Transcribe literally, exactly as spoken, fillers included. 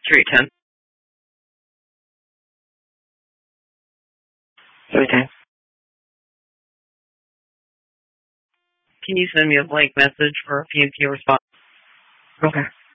three ten. three ten. Can you send me a blank message for a P and P response? Okay.